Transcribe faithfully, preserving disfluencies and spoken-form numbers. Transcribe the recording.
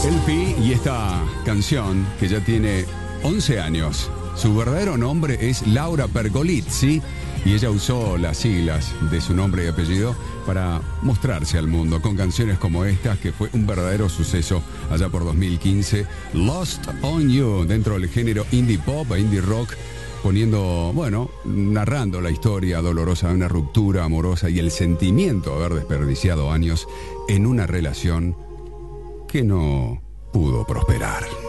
El Pi y esta canción que ya tiene once años. Su verdadero nombre es Laura Pergolizzi y ella usó las siglas de su nombre y apellido para mostrarse al mundo con canciones como esta, que fue un verdadero suceso allá por dos mil quince. Lost on You, dentro del género indie pop e indie rock, poniendo, bueno, narrando la historia dolorosa de una ruptura amorosa y el sentimiento de haber desperdiciado años en una relación que no pudo prosperar.